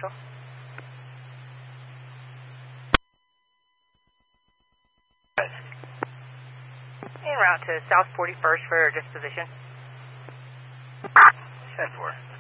Central. En route to South 41st for disposition. 10-4.